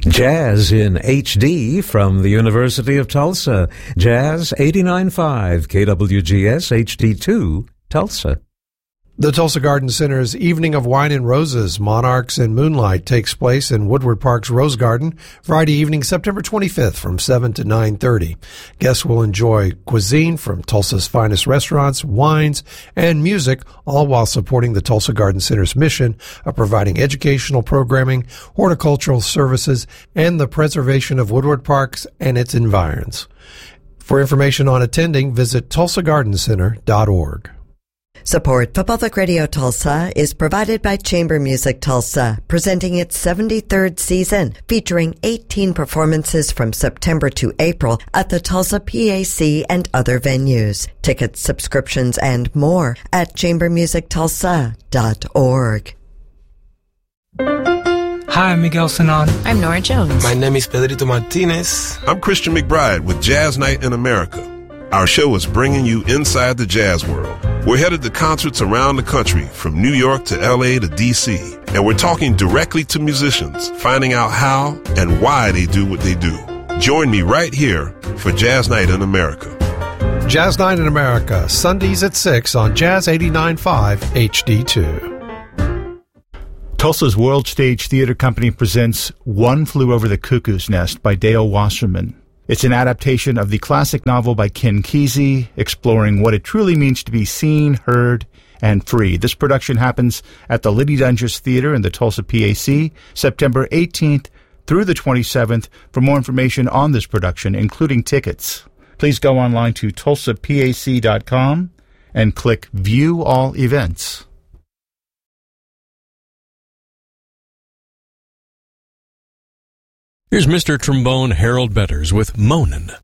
Jazz in HD from the University of Tulsa. Jazz 89.5 KWGS HD2 Tulsa. The Tulsa Garden Center's Evening of Wine and Roses, Monarchs and Moonlight takes place in Woodward Park's Rose Garden Friday evening, September 25th from 7 to 9:30. Guests will enjoy cuisine from Tulsa's finest restaurants, wines, and music, all while supporting the Tulsa Garden Center's mission of providing educational programming, horticultural services, and the preservation of Woodward Parks and its environs. For information on attending, visit tulsagardencenter.org. Support for Public Radio Tulsa is provided by Chamber Music Tulsa, presenting its 73rd season, featuring 18 performances from September to April at the Tulsa PAC and other venues. Tickets, subscriptions, and more at chambermusictulsa.org. Hi, I'm Miguel Sanon. I'm Nora Jones. My name is Pedrito Martinez. I'm Christian McBride with Jazz Night in America. Our show is bringing you inside the jazz world. We're headed to concerts around the country, from New York to LA to DC, and we're talking directly to musicians, finding out how and why they do what they do. Join me right here for Jazz Night in America. Jazz Night in America, Sundays at 6 on Jazz 89.5 HD2. Tulsa's World Stage Theater Company presents One Flew Over the Cuckoo's Nest by Dale Wasserman. It's an adaptation of the classic novel by Ken Kesey, exploring what it truly means to be seen, heard, and free. This production happens at the Liddy Dunges Theater in the Tulsa PAC, September 18th through the 27th. For more information on this production, including tickets, please go online to tulsapac.com and click View All Events. Here's Mr. Trombone Harold Betters with Moanin'.